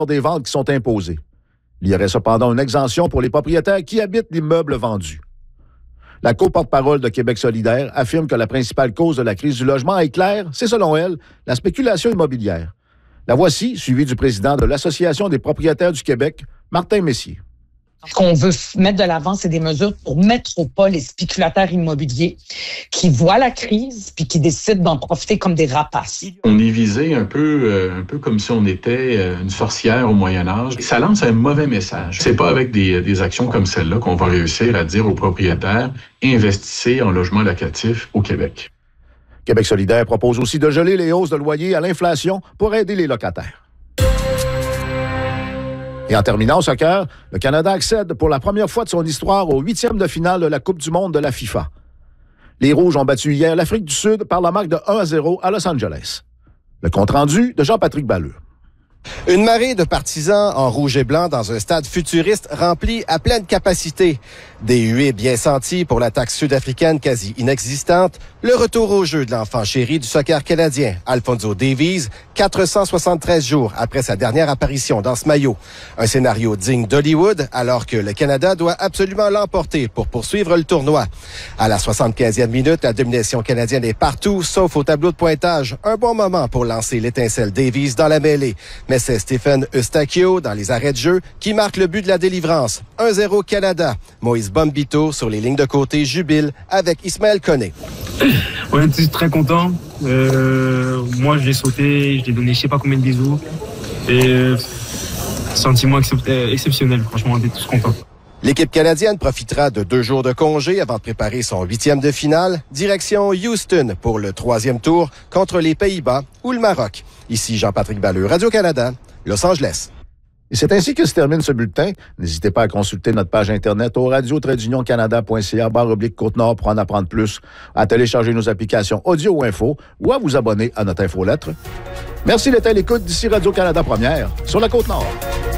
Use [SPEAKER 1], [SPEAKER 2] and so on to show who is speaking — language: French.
[SPEAKER 1] des ventes qui sont imposées. Il y aurait cependant une exemption pour les propriétaires qui habitent l'immeuble vendu. La co-porte-parole de Québec solidaire affirme que la principale cause de la crise du logement est claire, c'est selon elle, la spéculation immobilière. La voici, suivie du président de l'Association des propriétaires du Québec, Martin Messier.
[SPEAKER 2] Ce qu'on veut mettre de l'avant, c'est des mesures pour mettre au pas les spéculateurs immobiliers qui voient la crise puis qui décident d'en profiter comme des rapaces.
[SPEAKER 3] On est visé un peu comme si on était une sorcière au Moyen Âge. Ça lance un mauvais message. C'est pas avec des actions comme celle-là qu'on va réussir à dire aux propriétaires « Investissez en logement locatif au Québec ».
[SPEAKER 1] Québec solidaire propose aussi de geler les hausses de loyer à l'inflation pour aider les locataires. Et en terminant au soccer, le Canada accède pour la première fois de son histoire au 8e de finale de la Coupe du monde de la FIFA. Les Rouges ont battu hier l'Afrique du Sud par la marque de 1-0 à Los Angeles. Le compte-rendu de Jean-Patrick Balleux.
[SPEAKER 4] Une marée de partisans en rouge et blanc dans un stade futuriste rempli à pleine capacité. Des huées bien senties pour l'attaque sud-africaine quasi inexistante. Le retour au jeu de l'enfant chéri du soccer canadien, Alphonso Davies, 473 jours après sa dernière apparition dans ce maillot. Un scénario digne d'Hollywood alors que le Canada doit absolument l'emporter pour poursuivre le tournoi. À la 75e minute, la domination canadienne est partout, sauf au tableau de pointage. Un bon moment pour lancer l'étincelle Davies dans la mêlée. Mais c'est Stephen Eustachio dans les arrêts de jeu qui marque le but de la délivrance. 1-0 Canada. Moïse Bombito sur les lignes de côté jubile avec Ismaël Koné.
[SPEAKER 5] On était très contents. Moi, je l'ai sauté, je l'ai donné je sais pas combien de bisous. Et sentiment exceptionnel. Franchement, on est tous contents.
[SPEAKER 4] L'équipe canadienne profitera de 2 jours de congé avant de préparer son 8e de finale. Direction Houston pour le 3e tour contre les Pays-Bas ou le Maroc. Ici Jean-Patrick Balleux, Radio-Canada, Los Angeles.
[SPEAKER 1] Et c'est ainsi que se termine ce bulletin. N'hésitez pas à consulter notre page Internet au radio-canada.ca/Côte-Nord pour en apprendre plus, à télécharger nos applications audio ou info ou à vous abonner à notre infolettre. Merci d'être à l'écoute d'ici Radio-Canada Première sur la Côte-Nord.